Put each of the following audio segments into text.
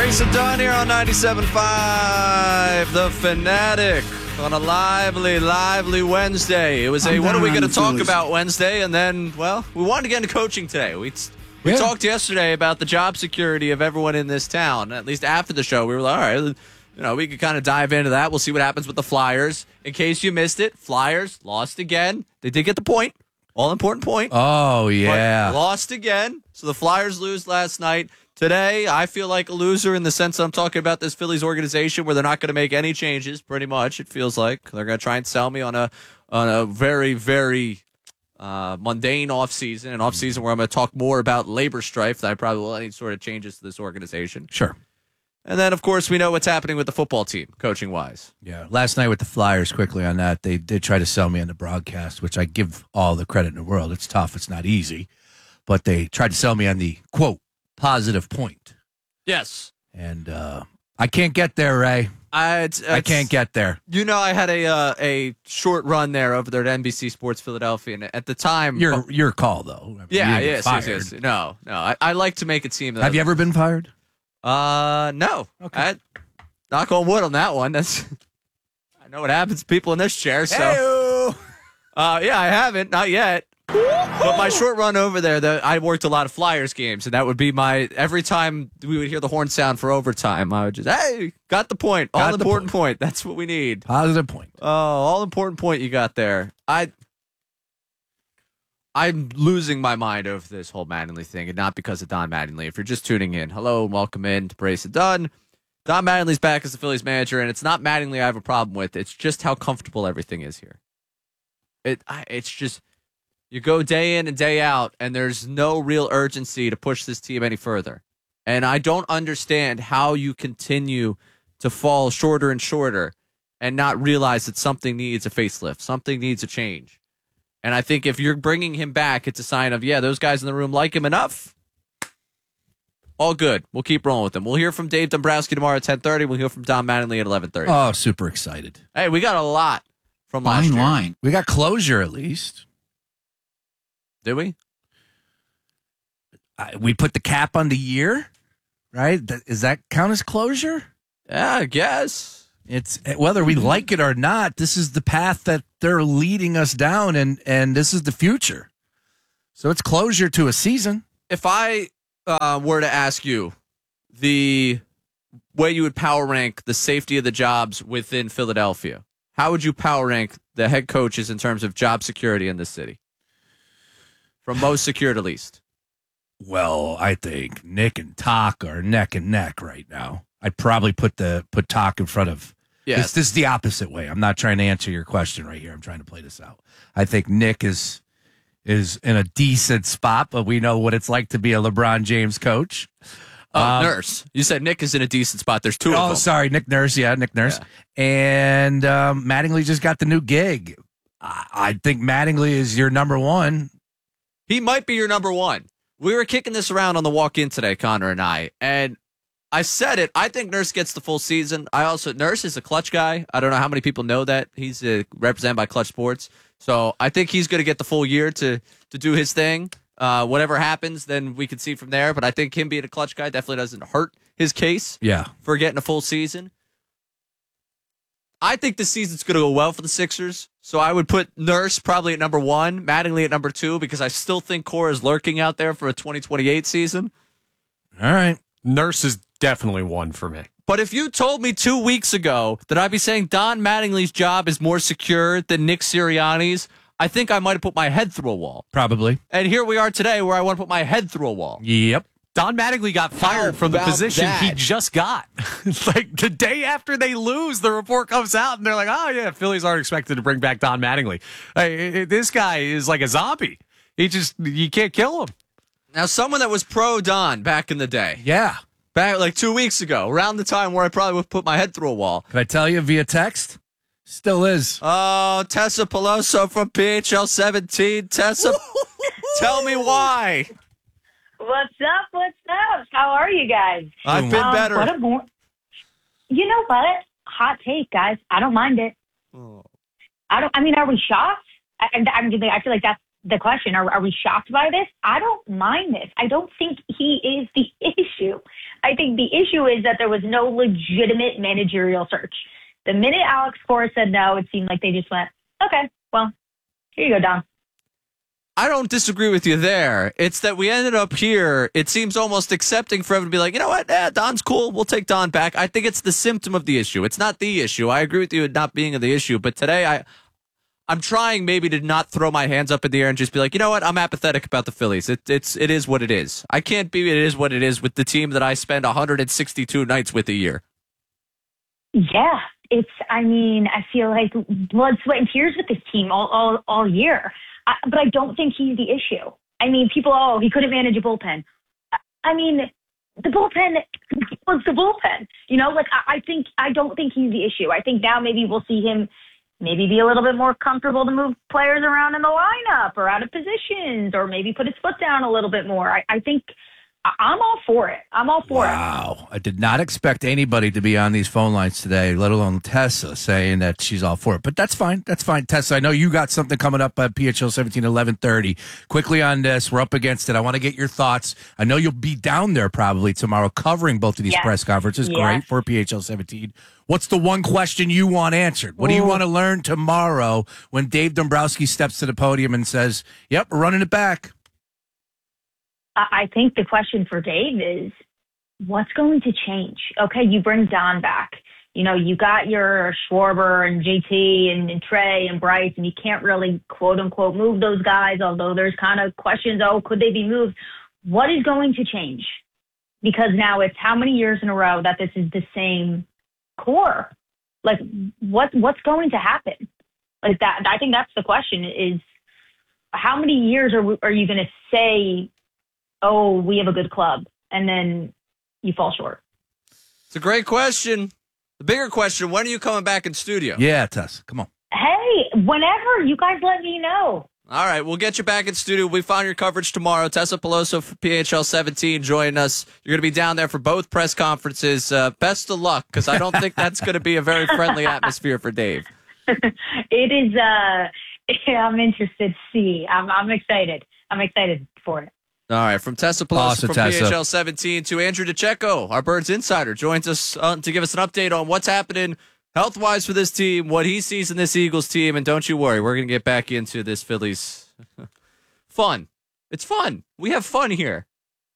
Brace it done here on 97.5, The Fanatic, on a lively Wednesday. It was what are we going to talk about Wednesday? And then, well, we wanted to get into coaching today. We talked yesterday about the job security of everyone in this town. At least after the show, we were like, all right, we could kind of dive into that. We'll see what happens with the Flyers. In case you missed it, Flyers lost again. They did get the point. All-important point. Oh, yeah. But lost again. So the Flyers lose last night. Today, I feel like a loser in the sense that I'm talking about this Phillies organization where they're not going to make any changes, pretty much, it feels like. They're going to try and sell me on a very, very mundane offseason, an offseason where I'm going to talk more about labor strife than I probably will any sort of changes to this organization. Sure. And then, of course, we know what's happening with the football team, coaching-wise. Yeah. Last night with the Flyers, quickly on that, they did try to sell me on the broadcast, which I give all the credit in the world. It's tough. It's not easy. But they tried to sell me on the, quote, positive point. Yes. And I can't get there, Ray. I can't get there. I had a short run there over there at NBC Sports Philadelphia, and at the time... Your call, though. Yes. No. I like to make it seem... Have you ever been fired? No. Okay. Knock on wood on that one. I know what happens to people in this chair, so... Hey-o! I haven't. Not yet. But my short run over there, I worked a lot of Flyers games, and that would be every time we would hear the horn sound for overtime, I would just, hey, got the point. All important point. That's what we need. Positive point. Oh, all important point you got there. I'm losing my mind over this whole Mattingly thing, and not because of Don Mattingly. If you're just tuning in, hello and welcome in to Brace It Done. Don Mattingly's back as the Phillies manager, and it's not Mattingly I have a problem with. It's just how comfortable everything is here. It's just... You go day in and day out, and there's no real urgency to push this team any further. And I don't understand how you continue to fall shorter and shorter and not realize that something needs a facelift, something needs a change. And I think if you're bringing him back, it's a sign of, those guys in the room like him enough. All good. We'll keep rolling with them. We'll hear from Dave Dombrowski tomorrow at 10:30. We'll hear from Don Mattingly at 11:30. Oh, super excited. Hey, we got a lot from last year. Line. We got closure at least. Did we? We put the cap on the year, right? Does that count as closure? Yeah, I guess. It's whether we like it or not, this is the path that they're leading us down, and this is the future. So it's closure to a season. If I were to ask you the way you would power rank the safety of the jobs within Philadelphia, how would you power rank the head coaches in terms of job security in this city? From most secure to least. Well, I think Nick and Talk are neck and neck right now. I'd probably put Talk in front of. Yes. This is the opposite way. I'm not trying to answer your question right here. I'm trying to play this out. I think Nick is in a decent spot, but we know what it's like to be a LeBron James coach. Nurse. You said Nick is in a decent spot. There's two of them. Oh, sorry, Nick Nurse. Yeah, Nick Nurse. Yeah. And Mattingly just got the new gig. I think Mattingly is your number one. He might be your number one. We were kicking this around on the walk-in today, Connor and I, and I said it. I think Nurse gets the full season. Nurse is a Clutch guy. I don't know how many people know that. He's represented by Clutch Sports. So I think he's going to get the full year to do his thing. Whatever happens, then we can see from there. But I think him being a Clutch guy definitely doesn't hurt his case for getting a full season. I think the season's going to go well for the Sixers, so I would put Nurse probably at number one, Mattingly at number two, because I still think Cora is lurking out there for a 2028 season. All right. Nurse is definitely one for me. But if you told me 2 weeks ago that I'd be saying Don Mattingly's job is more secure than Nick Sirianni's, I think I might have put my head through a wall. Probably. And here we are today where I want to put my head through a wall. Yep. Don Mattingly got fired from the position he just got. Like the day after they lose, the report comes out and they're like, oh, yeah, Phillies aren't expected to bring back Don Mattingly. This guy is like a zombie. You can't kill him. Now, someone that was pro Don back in the day. Yeah. Back like 2 weeks ago, around the time where I probably would put my head through a wall. Can I tell you via text? Still is. Oh, Tessa Peloso from PHL 17. Tessa, tell me why. What's up? How are you guys? I've been better. You know what? Hot take, guys. I don't mind it. Oh. Are we shocked? I feel like the question, are we shocked by this? I don't mind this. I don't think he is the issue. I think the issue is that there was no legitimate managerial search. The minute Alex Cora said no, it seemed like they just went, okay, well, here you go, Don. I don't disagree with you there. It's that we ended up here. It seems almost accepting for everyone to be like, you know what? Don's cool. We'll take Don back. I think it's the symptom of the issue. It's not the issue. I agree with you it not being the issue. But today, I'm trying maybe to not throw my hands up in the air and just be like, you know what? I'm apathetic about the Phillies. It is what it is. I can't be it is what it is with the team that I spend 162 nights with a year. Yeah. I feel like blood, sweat, and tears with this team all year. But I don't think he's the issue. I mean, people, he couldn't manage a bullpen. I mean, the bullpen was the bullpen. You know, like, I don't think he's the issue. I think now maybe we'll see him maybe be a little bit more comfortable to move players around in the lineup or out of positions or maybe put his foot down a little bit more. I think I'm all for it. I'm all for it. Wow. I did not expect anybody to be on these phone lines today, let alone Tessa, saying that she's all for it. But that's fine. That's fine. Tessa, I know you got something coming up at PHL 17, 11:30. Quickly on this. We're up against it. I want to get your thoughts. I know you'll be down there probably tomorrow covering both of these press conferences. Yes. Great for PHL 17. What's the one question you want answered? What do you want to learn tomorrow when Dave Dombrowski steps to the podium and says, yep, we're running it back? I think the question for Dave is, what's going to change? Okay, you bring Don back. You know, you got your Schwarber and JT and Trey and Bryce, and you can't really, quote unquote, move those guys, although there's kind of questions, could they be moved? What is going to change? Because now it's how many years in a row that this is the same core? Like, what's going to happen? Like that, I think that's the question is, how many years are you going to say, oh, we have a good club, and then you fall short? It's a great question. The bigger question, when are you coming back in studio? Yeah, Tess, come on. Hey, whenever. You guys let me know. All right, we'll get you back in studio. We found your coverage tomorrow. Tessa Peloso for PHL 17 joining us. You're going to be down there for both press conferences. Best of luck, because I don't think that's going to be a very friendly atmosphere for Dave. It is, I'm interested to see. I'm excited. I'm excited for it. All right, from Tessa Pelosi from PHL 17 to Andrew DeCecco, our Birds insider, joins us to give us an update on what's happening health-wise for this team, what he sees in this Eagles team, and don't you worry, we're going to get back into this Phillies fun. It's fun. We have fun here.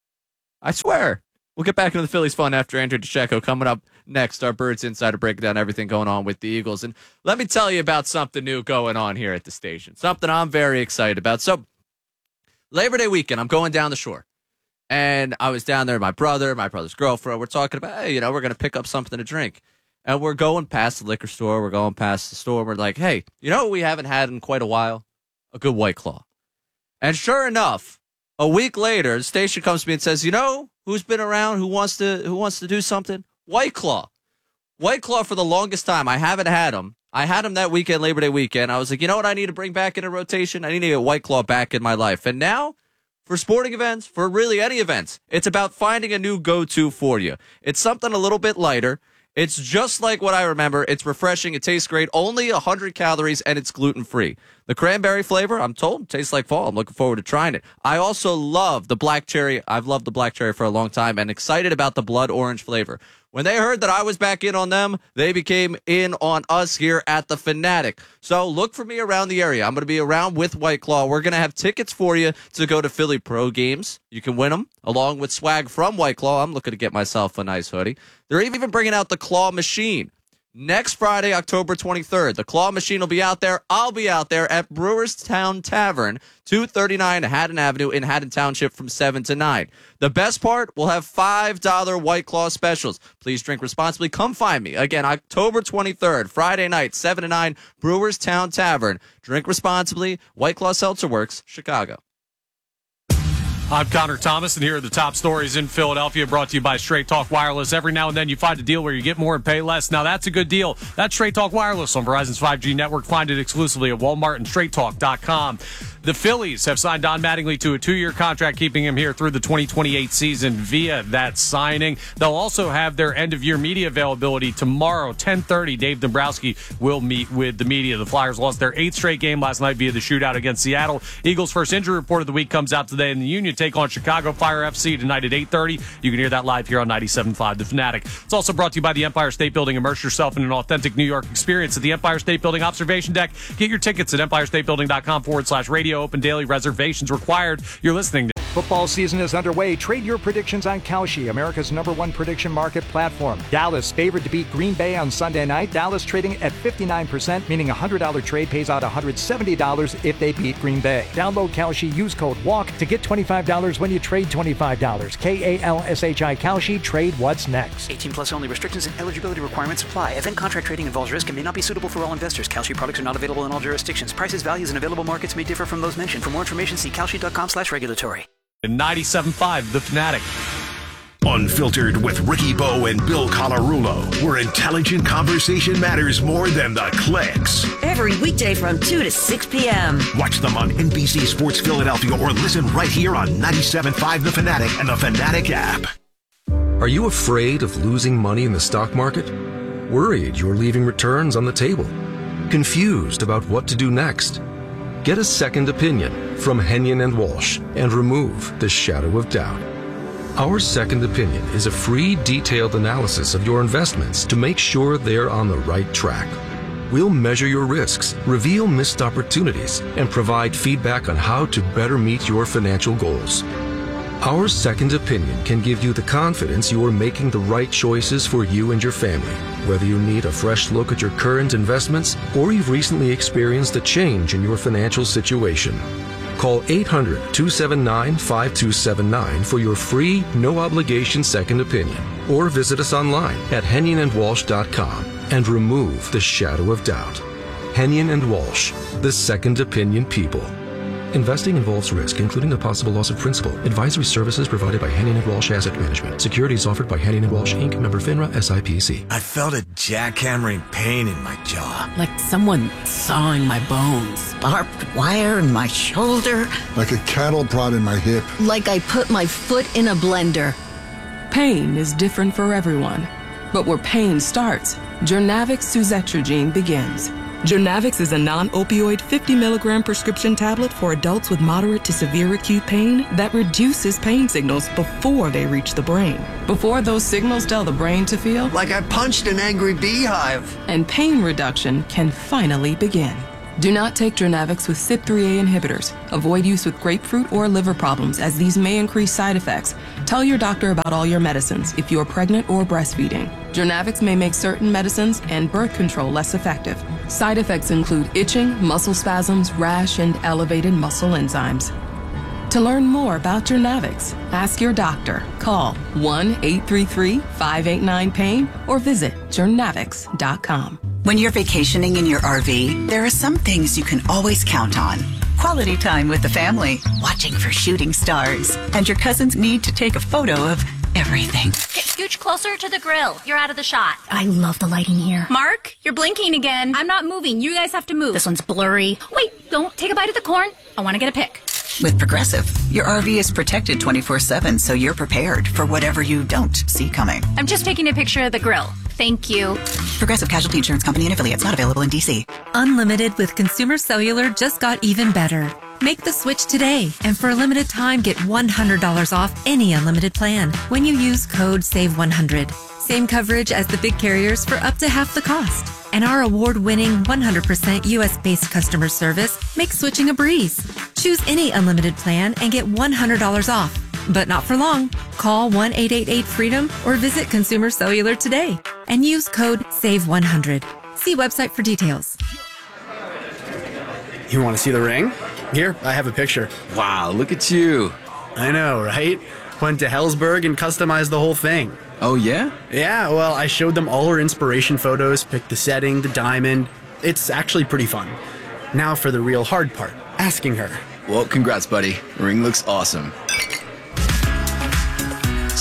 I swear. We'll get back into the Phillies fun after Andrew DeCecco coming up next, our Birds insider, breaking down everything going on with the Eagles. And let me tell you about something new going on here at the station, something I'm very excited about. So, Labor Day weekend, I'm going down the shore. And I was down there with my brother's girlfriend. We're talking about, hey, we're going to pick up something to drink. And we're going past the liquor store. We're going past the store. We're like, hey, you know what we haven't had in quite a while? A good White Claw. And sure enough, a week later, the station comes to me and says, you know who's been around, who wants to do something? White Claw. White Claw for the longest time. I haven't had them. I had them that weekend, Labor Day weekend. I was like, you know what I need to bring back in a rotation? I need to get White Claw back in my life. And now, for sporting events, for really any events, it's about finding a new go-to for you. It's something a little bit lighter. It's just like what I remember. It's refreshing. It tastes great. Only 100 calories, and it's gluten-free. The cranberry flavor, I'm told, tastes like fall. I'm looking forward to trying it. I also love the black cherry. I've loved the black cherry for a long time and excited about the blood orange flavor. When they heard that I was back in on them, they became in on us here at the Fanatic. So look for me around the area. I'm going to be around with White Claw. We're going to have tickets for you to go to Philly Pro games. You can win them along with swag from White Claw. I'm looking to get myself a nice hoodie. They're even bringing out the Claw Machine. Next Friday, October 23rd, the Claw Machine will be out there. I'll be out there at Brewerstown Tavern, 239 Haddon Avenue in Haddon Township from 7 to 9. The best part, we'll have $5 White Claw specials. Please drink responsibly. Come find me. Again, October 23rd, Friday night, 7 to 9, Brewerstown Tavern. Drink responsibly. White Claw Seltzer Works, Chicago. I'm Connor Thomas, and here are the top stories in Philadelphia, brought to you by Straight Talk Wireless. Every now and then you find a deal where you get more and pay less. Now that's a good deal. That's Straight Talk Wireless on Verizon's 5G network. Find it exclusively at Walmart and StraightTalk.com. The Phillies have signed Don Mattingly to a 2-year contract, keeping him here through the 2028 season via that signing. They'll also have their end-of-year media availability tomorrow, 10:30. Dave Dombrowski will meet with the media. The Flyers lost their 8th straight game last night via the shootout against Seattle. Eagles' first injury report of the week comes out today, and the Union take on Chicago Fire FC tonight at 8:30. You can hear that live here on 97.5 The Fanatic. It's also brought to you by the Empire State Building. Immerse yourself in an authentic New York experience at the Empire State Building Observation Deck. Get your tickets at empirestatebuilding.com/radio. Open daily, reservations required. You're listening to Football season is underway. Trade your predictions on Kalshi, America's #1 prediction market platform. Dallas favored to beat Green Bay on Sunday night. Dallas trading at 59%, meaning a $100 trade pays out $170 if they beat Green Bay. Download Kalshi, use code WALK to get $25 when you trade $25. KALSHI Kalshi, trade what's next. 18 plus only. Restrictions and eligibility requirements apply. Event contract trading involves risk and may not be suitable for all investors. Kalshi products are not available in all jurisdictions. Prices, values, and available markets may differ from those mentioned. For more information, see kalshi.com/regulatory. 97.5 The Fanatic. Unfiltered with Ricky Bo and Bill Colarulo, where intelligent conversation matters more than the clicks. Every weekday from 2 to 6 p.m. Watch them on NBC Sports Philadelphia or listen right here on 97.5 The Fanatic and the Fanatic app. Are you afraid of losing money in the stock market? Worried you're leaving returns on the table? Confused about what to do next? Get a second opinion from Henyon and Walsh and remove the shadow of doubt. Our second opinion is a free, detailed analysis of your investments to make sure they're on the right track. We'll measure your risks, reveal missed opportunities, and provide feedback on how to better meet your financial goals. Our second opinion can give you the confidence you are making the right choices for you and your family, whether you need a fresh look at your current investments or you've recently experienced a change in your financial situation. Call 800-279-5279 for your free, no-obligation second opinion, or visit us online at henyonandwalsh.com and remove the shadow of doubt. Henyon and Walsh, the second opinion people. Investing involves risk, including the possible loss of principal. Advisory services provided by Henyon & Walsh Asset Management. Securities offered by Henyon & Walsh, Inc., member FINRA, SIPC. I felt a jackhammering pain in my jaw. Like someone sawing my bones. Barbed wire in my shoulder. Like a cattle prod in my hip. Like I put my foot in a blender. Pain is different for everyone. But where pain starts, Journavx suzetrigine begins. Journavx is a non-opioid 50-milligram prescription tablet for adults with moderate to severe acute pain that reduces pain signals before they reach the brain. Before those signals tell the brain to feel like I punched an angry beehive. And pain reduction can finally begin. Do not take Journavx with CYP3A inhibitors. Avoid use with grapefruit or liver problems, as these may increase side effects. Tell your doctor about all your medicines if you are pregnant or breastfeeding. Journavx may make certain medicines and birth control less effective. Side effects include itching, muscle spasms, rash, and elevated muscle enzymes. To learn more about Journavx, ask your doctor. Call 1-833-589-PAIN or visit journavx.com. When you're vacationing in your RV, there are some things you can always count on. Quality time with the family, watching for shooting stars, and your cousin's need to take a photo of everything. Get scooch closer to the grill. You're out of the shot. I love the lighting here. Mark, you're blinking again. I'm not moving. You guys have to move. This one's blurry. Wait, don't take a bite of the corn. I want to get a pic. With Progressive, your RV is protected 24/7, so you're prepared for whatever you don't see coming. I'm just taking a picture of the grill. Thank you. Progressive Casualty Insurance Company and Affiliates, not available in D.C. Unlimited with Consumer Cellular just got even better. Make the switch today, and for a limited time, get $100 off any unlimited plan when you use code SAVE100. Same coverage as the big carriers for up to half the cost. And our award-winning 100% U.S.-based customer service makes switching a breeze. Choose any unlimited plan and get $100 off. But not for long. Call 1-888-FREEDOM or visit Consumer Cellular today and use code SAVE100. See website for details. You want to see the ring? Here, I have a picture. Wow, look at you. I know, right? Went to Hellsberg and customized the whole thing. Oh, yeah? Yeah, well, I showed them all her inspiration photos, picked the setting, the diamond. It's actually pretty fun. Now for the real hard part, asking her. Well, congrats, buddy. The ring looks awesome.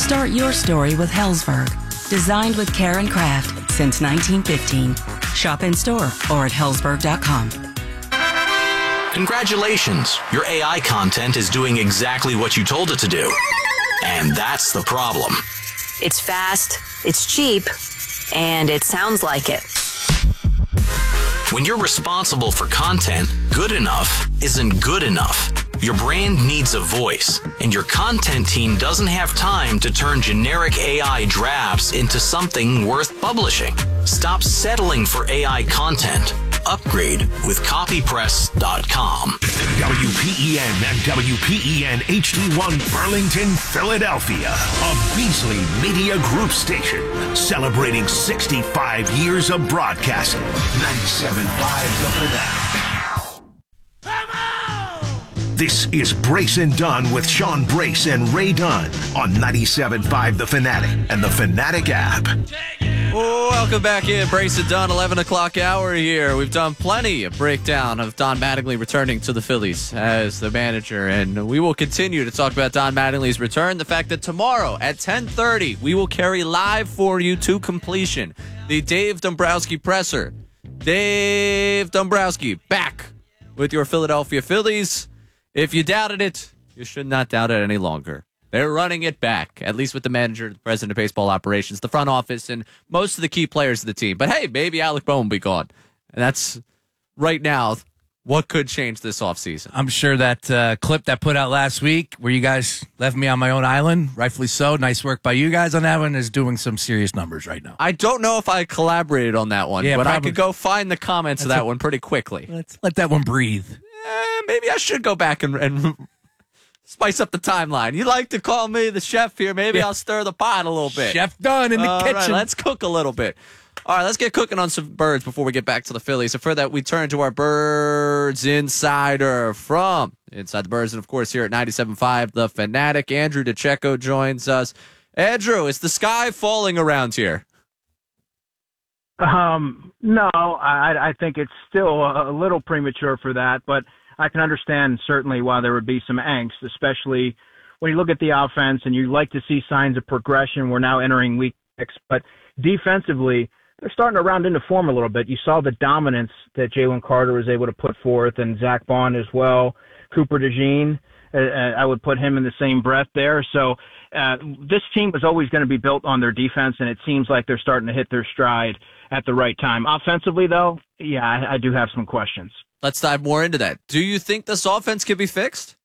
Start your story with Helzberg. Designed with care and craft since 1915. Shop in store or at Helzberg.com. Congratulations, your AI content is doing exactly what you told it to do. And that's the problem. It's fast, it's cheap, and it sounds like it. When you're responsible for content, good enough isn't good enough. Your brand needs a voice, and your content team doesn't have time to turn generic AI drafts into something worth publishing. Stop settling for AI content. Upgrade with copypress.com. WPEN and WPEN HD1 Burlington, Philadelphia. A Beasley Media Group station celebrating 65 years of broadcasting. 97.5 The Fanatic. This is Brace and Dunn with Sean Brace and Ray Dunn on 97.5 The Fanatic and the Fanatic app. Welcome back in. Brace and Dunn, 11 o'clock hour here. We've done plenty of breakdown of Don Mattingly returning to the Phillies as the manager, and we will continue to talk about Don Mattingly's return. The fact that tomorrow at 10:30, we will carry live for you to completion the Dave Dombrowski presser. Dave Dombrowski back with your Philadelphia Phillies. If you doubted it, you should not doubt it any longer. They're running it back, at least with the manager, the president of baseball operations, the front office, and most of the key players of the team. But hey, maybe Alec Bohm will be gone. And that's, right now, what could change this offseason. I'm sure that clip that put out last week where you guys left me on my own island, rightfully so, nice work by you guys on that one, is doing some serious numbers right now. I don't know if I collaborated on that one, but I could go find the comments of that one pretty quickly. Let's let that one breathe. Maybe I should go back and spice up the timeline. You like to call me the chef here. Maybe I'll stir the pot a little bit. Chef Dunn in the kitchen. Right, let's cook a little bit. All right, let's get cooking on some birds before we get back to the Phillies. So for that, we turn to our Birds Insider from Inside the Birds. And, of course, here at 97.5, The Fanatic, Andrew DeCecco joins us. Andrew, is the sky falling around here? No, I think it's still a little premature for that, but I can understand certainly why there would be some angst, especially when you look at the offense and you like to see signs of progression. We're now entering week 6, but defensively, they're starting to round into form a little bit. You saw the dominance that Jalen Carter was able to put forth, and Zach Bond as well, Cooper DeJean. I would put him in the same breath there. So this team was always going to be built on their defense, and it seems like they're starting to hit their stride at the right time. Offensively, though, yeah, I do have some questions. Let's dive more into that. Do you think this offense can be fixed?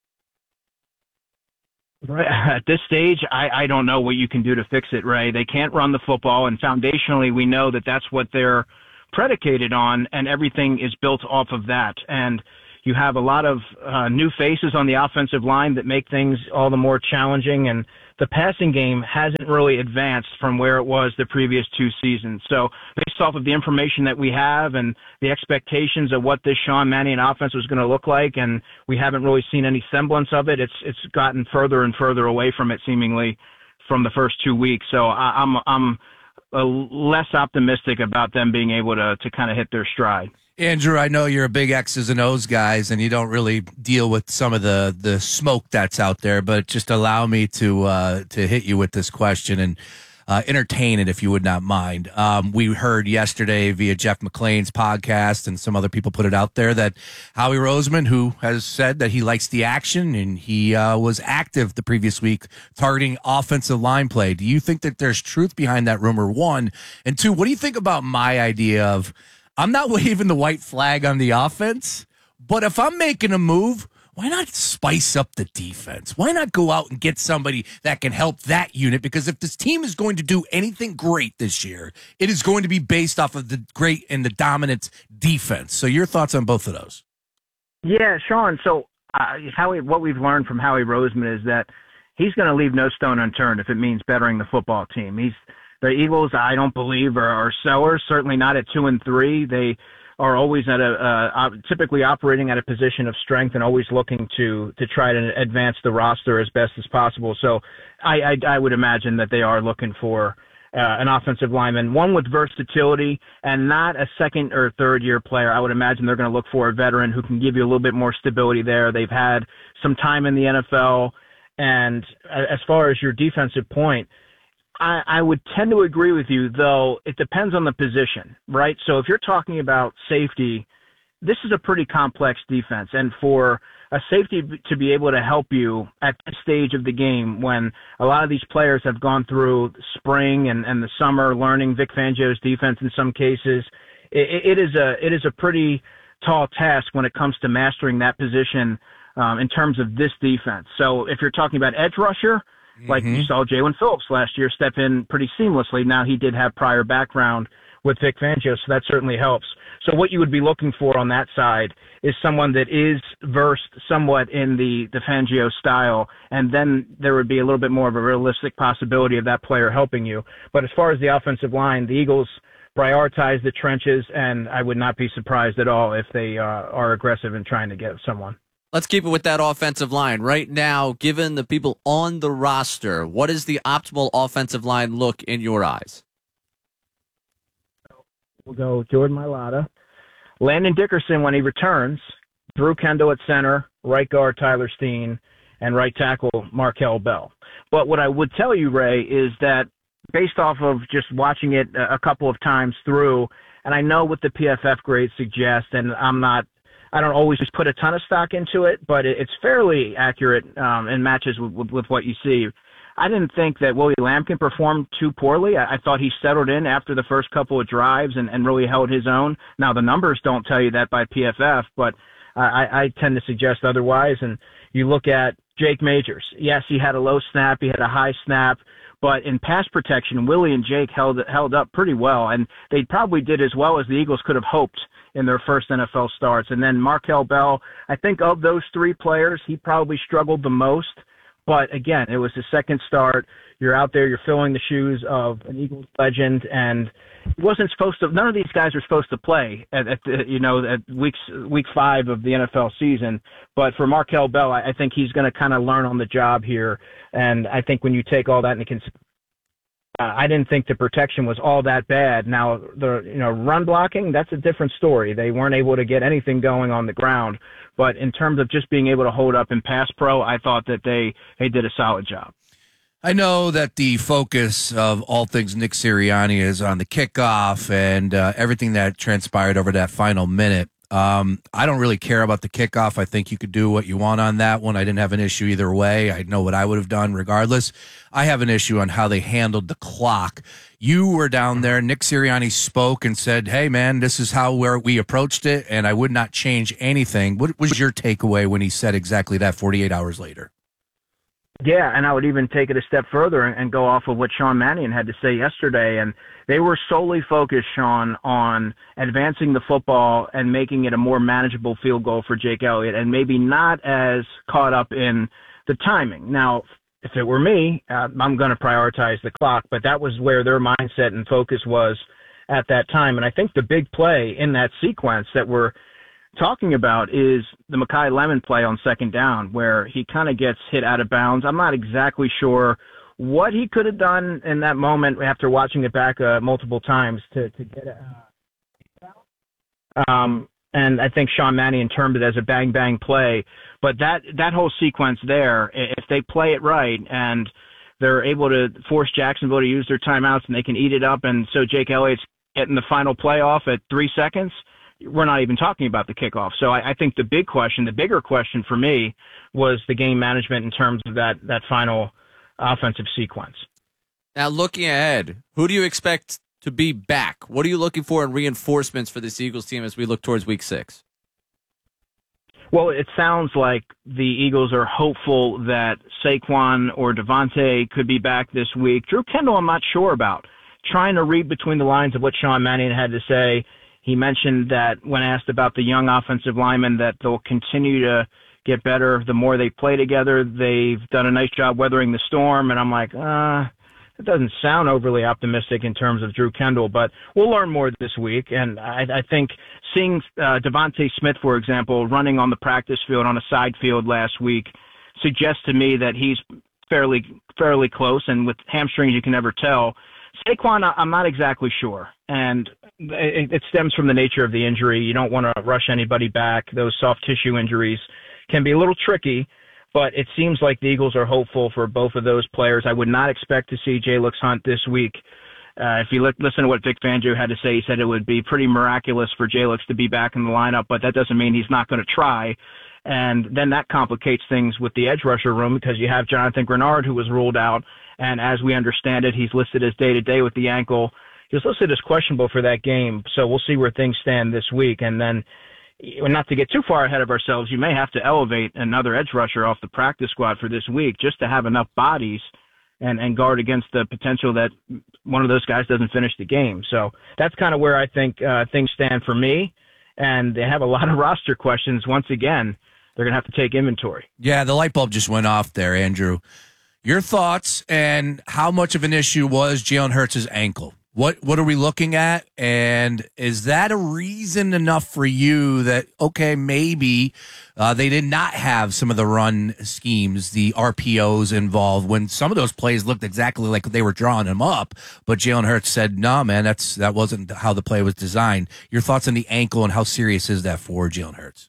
Right. At this stage, I don't know what you can do to fix it, Ray. They can't run the football, and foundationally, we know that that's what they're predicated on, and everything is built off of that. And you have a lot of new faces on the offensive line that make things all the more challenging, and the passing game hasn't really advanced from where it was the previous 2 seasons. So based off of the information that we have and the expectations of what this Sean Mannion offense was going to look like, and we haven't really seen any semblance of it, it's gotten further and further away from it seemingly from the first 2 weeks. So I'm less optimistic about them being able to kind of hit their stride. Andrew, I know you're a big X's and O's guys, and you don't really deal with some of the smoke that's out there, but just allow me to hit you with this question and entertain it if you would not mind. We heard yesterday via Jeff McClain's podcast, and some other people put it out there, that Howie Roseman, who has said that he likes the action, and he was active the previous week targeting offensive line play. Do you think that there's truth behind that rumor, one? And two, what do you think about my idea of, I'm not waving the white flag on the offense, but if I'm making a move, why not spice up the defense? Why not go out and get somebody that can help that unit? Because if this team is going to do anything great this year, it is going to be based off of the great and the dominant defense. So your thoughts on both of those? Yeah, Sean. So what we've learned from Howie Roseman is that he's going to leave no stone unturned if it means bettering the football team. The Eagles, I don't believe, are sellers, certainly not at 2-3. They are always typically operating at a position of strength and always looking to try to advance the roster as best as possible. So I would imagine that they are looking for an offensive lineman, one with versatility and not a second or third year player. I would imagine they're going to look for a veteran who can give you a little bit more stability there. They've had some time in the NFL, And as far as your defensive point, I would tend to agree with you, though it depends on the position, right? So if you're talking about safety, this is a pretty complex defense. And for a safety to be able to help you at this stage of the game when a lot of these players have gone through spring and the summer learning Vic Fangio's defense in some cases, it is a pretty tall task when it comes to mastering that position in terms of this defense. So if you're talking about edge rusher, like you saw Jalen Phillips last year step in pretty seamlessly. Now he did have prior background with Vic Fangio, so that certainly helps. So what you would be looking for on that side is someone that is versed somewhat in the Fangio style, and then there would be a little bit more of a realistic possibility of that player helping you. But as far as the offensive line, the Eagles prioritize the trenches, and I would not be surprised at all if they are aggressive in trying to get someone. Let's keep it with that offensive line. Right now, given the people on the roster, what is the optimal offensive line look in your eyes? We'll go Jordan Mailata, Landon Dickerson when he returns, Drew Kendall at center, right guard Tyler Steen, and right tackle Markel Bell. But what I would tell you, Ray, is that based off of just watching it a couple of times through, and I know what the PFF grades suggest, and I don't always just put a ton of stock into it, but it's fairly accurate and matches with what you see. I didn't think that Willie Lampkin performed too poorly. I thought he settled in after the first couple of drives and really held his own. Now, the numbers don't tell you that by PFF, but I tend to suggest otherwise. And you look at Jake Majors. Yes, he had a low snap. He had a high snap. But in pass protection, Willie and Jake held up pretty well, and they probably did as well as the Eagles could have hoped in their first NFL starts. And then Markel Bell, I think of those three players, he probably struggled the most. But again, it was his second start. You're out there, you're filling the shoes of an Eagles legend, and he wasn't supposed to. None of these guys are supposed to play at week 5 of the NFL season. But for Markel Bell, I think he's going to kind of learn on the job here. And I think when you take all that into consideration, I didn't think the protection was all that bad. Now, the run blocking, that's a different story. They weren't able to get anything going on the ground. But in terms of just being able to hold up in pass pro, I thought that they did a solid job. I know that the focus of all things Nick Sirianni is on the kickoff and everything that transpired over that final minute. I don't really care about the kickoff. I think you could do what you want on that one. I didn't have an issue either way. I know what I would have done regardless. I have an issue on how they handled the clock. You were down there. Nick Sirianni spoke and said, hey, man, this is how we approached it, and I would not change anything. What was your takeaway when he said exactly that 48 hours later? Yeah, and I would even take it a step further and go off of what Sean Mannion had to say yesterday. And they were solely focused, Sean, on advancing the football and making it a more manageable field goal for Jake Elliott, and maybe not as caught up in the timing. Now, if it were me, I'm going to prioritize the clock, but that was where their mindset and focus was at that time. And I think the big play in that sequence that we're talking about is the Mekhi Lemon play on second down, where he kind of gets hit out of bounds. I'm not exactly sure what he could have done in that moment after watching it back multiple times to get it out. And I think Sean Mannion termed it as a bang-bang play. But that whole sequence there, if they play it right and they're able to force Jacksonville to use their timeouts and they can eat it up, and so Jake Elliott's getting the final playoff at 3 seconds, we're not even talking about the kickoff. So I think the bigger question for me was the game management in terms of that final offensive sequence. Now, looking ahead, who do you expect to be back? What are you looking for in reinforcements for this Eagles team as we look towards Week 6? Well, it sounds like the Eagles are hopeful that Saquon or Devontae could be back this week. Drew Kendall, I'm not sure about. Trying to read between the lines of what Sean Mannion had to say. He mentioned that when asked about the young offensive linemen, that they'll continue to get better the more they play together. They've done a nice job weathering the storm, and I'm like, it doesn't sound overly optimistic in terms of Drew Kendall, but we'll learn more this week. And I think seeing Devontae Smith, for example, running on the practice field on a side field last week suggests to me that he's fairly close, and with hamstrings you can never tell. Saquon, I'm not exactly sure, and it stems from the nature of the injury. You don't want to rush anybody back. Those soft tissue injuries can be a little tricky, But it seems like the Eagles are hopeful for both of those players. I would not expect to see Jalix Hunt this week. If you listen to what Vic Fangio had to say, he said it would be pretty miraculous for Jalix to be back in the lineup, but that doesn't mean he's not going to try. And then that complicates things with the edge rusher room because you have Jonathan Grenard, who was ruled out. And as we understand it, he's listed as day-to-day with the ankle. He was listed as questionable for that game. So we'll see where things stand this week. And then, not to get too far ahead of ourselves, you may have to elevate another edge rusher off the practice squad for this week just to have enough bodies and guard against the potential that one of those guys doesn't finish the game. So that's kind of where I think things stand for me. And they have a lot of roster questions. Once again, they're going to have to take inventory. Yeah, the light bulb just went off there, Andrew. Your thoughts and how much of an issue was Jalen Hurts' ankle? What are we looking at? And is that a reason enough for you that, okay, maybe they did not have some of the run schemes, the RPOs involved when some of those plays looked exactly like they were drawing him up, but Jalen Hurts said, no, man, that wasn't how the play was designed. Your thoughts on the ankle and how serious is that for Jalen Hurts?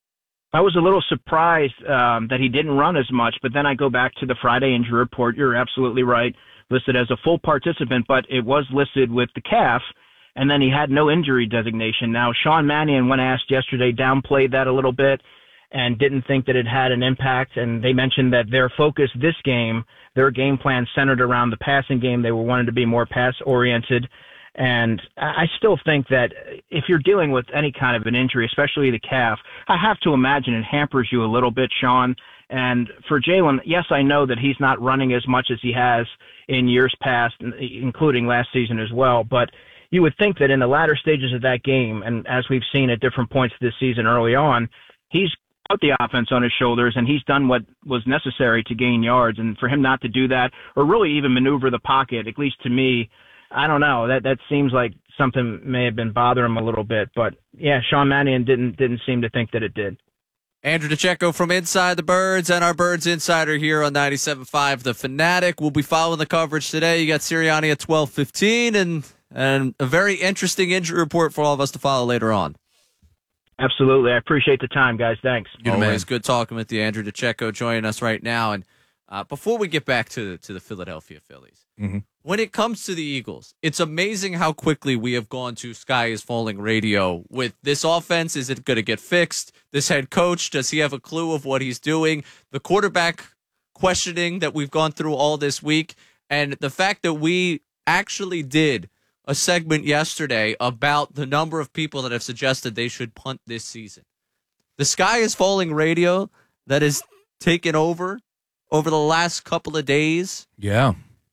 I was a little surprised that he didn't run as much, but then I go back to the Friday injury report. You're absolutely right. Listed as a full participant, but it was listed with the calf, and then he had no injury designation. Now, Sean Mannion, when asked yesterday, downplayed that a little bit and didn't think that it had an impact, and they mentioned that their focus this game, their game plan centered around the passing game. They were wanting to be more pass-oriented, and I still think that if you're dealing with any kind of an injury, especially the calf, I have to imagine it hampers you a little bit, Sean. And for Jalen, yes, I know that he's not running as much as he has in years past, including last season as well. But you would think that in the latter stages of that game, and as we've seen at different points this season early on, he's put the offense on his shoulders and he's done what was necessary to gain yards. And for him not to do that or really even maneuver the pocket, at least to me, I don't know, that seems like something may have been bothering him a little bit. But yeah, Sean Mannion didn't seem to think that it did. Andrew DeCecco from Inside the Birds and our Birds Insider here on 97.5 The Fanatic. We'll be following the coverage today. You got Sirianni at 12:15 and a very interesting injury report for all of us to follow later on. Absolutely. I appreciate the time, guys. Thanks. Always good talking with you. Andrew DeCecco joining us right now. And before we get back to the Philadelphia Phillies, when it comes to the Eagles, it's amazing how quickly we have gone to Sky is Falling radio with this offense. Is it going to get fixed? This head coach, does he have a clue of what he's doing? The quarterback questioning that we've gone through all this week, and the fact that we actually did a segment yesterday about the number of people that have suggested they should punt this season. The Sky is Falling radio that has taken over the last couple of days. Yeah.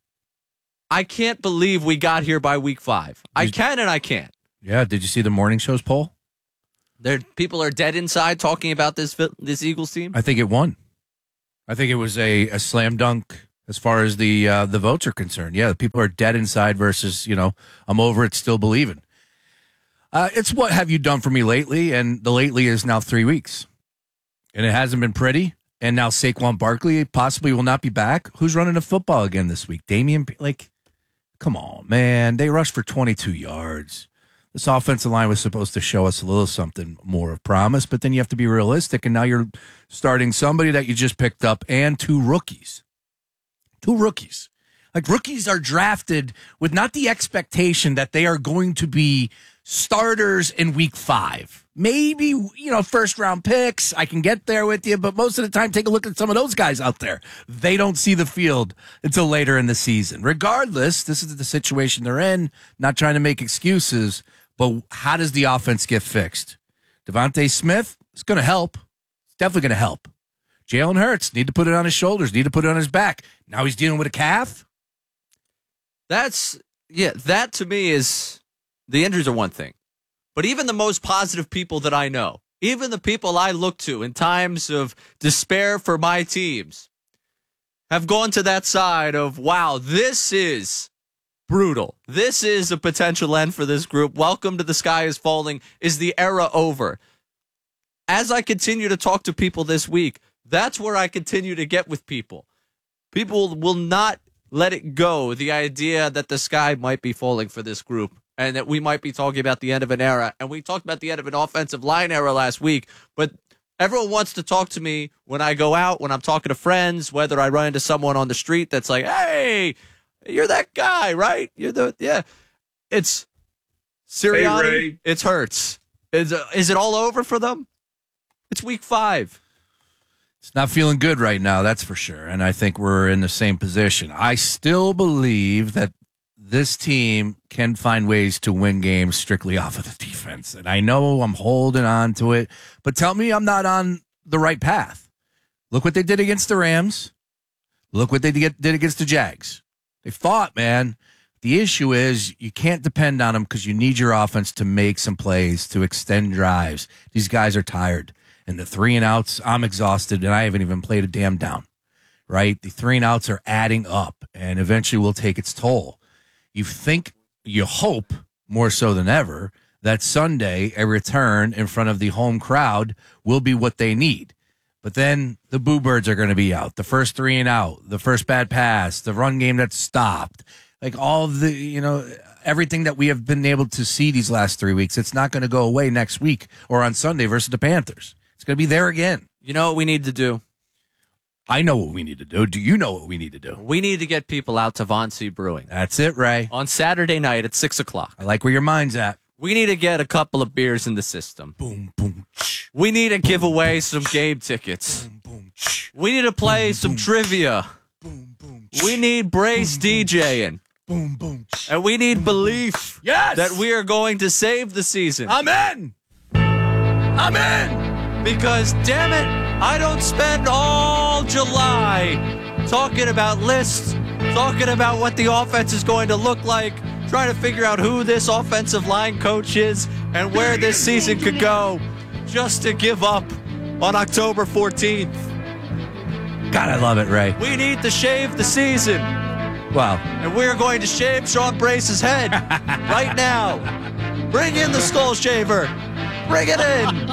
I can't believe we got here by week 5. I can and I can't. Yeah, did you see the morning show's poll? People are dead inside talking about this Eagles team. I think it won. I think it was a slam dunk as far as the votes are concerned. Yeah, people are dead inside versus, I'm over it, still believing. It's what have you done for me lately, and the lately is now 3 weeks. And it hasn't been pretty. And now Saquon Barkley possibly will not be back. Who's running the football again this week? Come on, man. They rushed for 22 yards. This offensive line was supposed to show us a little something more of promise, but then you have to be realistic, and now you're starting somebody that you just picked up and 2 rookies. 2 rookies. Rookies are drafted with not the expectation that they are going to be starters in week 5. Maybe, first-round picks. I can get there with you, but most of the time, take a look at some of those guys out there. They don't see the field until later in the season. Regardless, this is the situation they're in. Not trying to make excuses, but how does the offense get fixed? Devontae Smith is going to help. It's definitely going to help. Jalen Hurts, need to put it on his shoulders, need to put it on his back. Now he's dealing with a calf. That to me is, the injuries are one thing. But even the most positive people that I know, even the people I look to in times of despair for my teams, have gone to that side of, wow, this is brutal. This is a potential end for this group. Welcome to The Sky is Falling. Is the era over? As I continue to talk to people this week, that's where I continue to get with people. People will not let it go, the idea that the sky might be falling for this group and that we might be talking about the end of an era. And we talked about the end of an offensive line era last week, but Everyone wants to talk to me when I go out, when I'm talking to friends, whether I run into someone on the street that's like, hey, you're that guy, right? It's Sirianni. Hey, it's Hurts. Is it all over for them? It's week 5. It's not feeling good right now, that's for sure. And I think we're in the same position. I still believe that this team can find ways to win games strictly off of the defense. And I know I'm holding on to it, but tell me I'm not on the right path. Look what they did against the Rams. Look what they did against the Jags. They fought, man. The issue is you can't depend on them because you need your offense to make some plays, to extend drives. These guys are tired. And the 3-and-outs, I'm exhausted, and I haven't even played a damn down, right? The 3-and-outs are adding up, and eventually will take its toll. You hope, more so than ever, that Sunday, a return in front of the home crowd will be what they need. But then the Boo Birds are going to be out. The first 3-and-out, the first bad pass, the run game that's stopped. Like all of the, everything that we have been able to see these last 3 weeks, it's not going to go away next week or on Sunday versus the Panthers. It's going to be there again. You know what we need to do? I know what we need to do. Do you know what we need to do? We need to get people out to Von C Brewing. That's it, Ray. On Saturday night at 6 o'clock. I like where your mind's at. We need to get a couple of beers in the system. Boom, boom. We need to give away some game tickets. Boom, boom. We need to play boom, some boom. trivia. Boom, boom. We need Brace DJing. Boom, boom. And we need belief that we are going to save the season. I'm in. I'm in. Because, damn it, I don't spend all July talking about lists, talking about what the offense is going to look like, trying to figure out who this offensive line coach is and where this season could go, just to give up on October 14th. God, I love it, Ray. We need to shave the season. Wow. And we're going to shave Sean Brace's head right now. Bring in the skull shaver. Bring it in.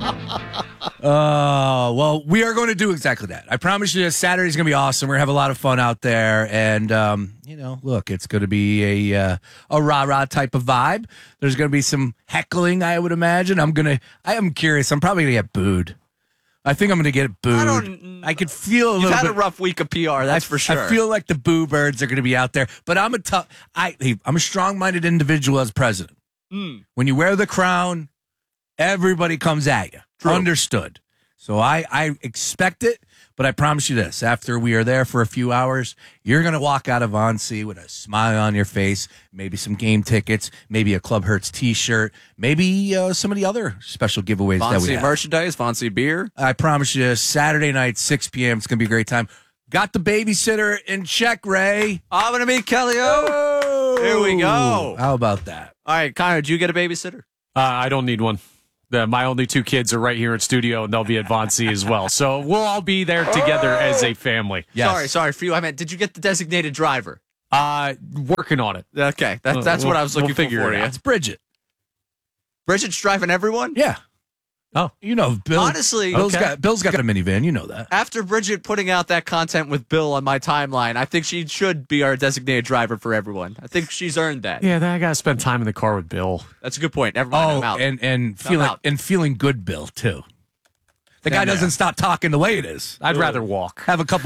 Well, we are going to do exactly that. I promise you, Saturday's going to be awesome. We're going to have a lot of fun out there. And, look, it's going to be a rah-rah type of vibe. There's going to be some heckling, I would imagine. I am curious. I'm probably going to get booed. I think I'm going to get booed. I could feel a little bit. You've had a rough week of PR, that's for sure. I feel like the Boo Birds are going to be out there. But I'm a strong-minded individual as president. When you wear the crown, everybody comes at you. True. Understood. So I expect it, but I promise you this. After we are there for a few hours, you're going to walk out of Von C with a smile on your face, maybe some game tickets, maybe a Club Hurts t-shirt, maybe some of the other special giveaways that we have. merchandise, Von C beer. I promise you, Saturday night, 6 p.m., it's going to be a great time. Got the babysitter in check, Ray. I'm going to meet Kelly O. Here we go. How about that? All right, Connor, did you get a babysitter? I don't need one. My only 2 kids are right here in studio, and they'll be at Von C as well. So we'll all be there together as a family. Yes. Sorry for you. I meant, did you get the designated driver? Working on it. Okay, that's what I was looking for you. It's Bridget. Bridget's driving everyone? Yeah. Oh, Bill. Honestly, Bill's got a minivan. You know that. After Bridget putting out that content with Bill on my timeline, I think she should be our designated driver for everyone. I think she's earned that. Yeah, then I got to spend time in the car with Bill. That's a good point. Never mind. I'm out. And feeling good, Bill too. The guy doesn't stop talking the way it is. I'd rather walk. Have a couple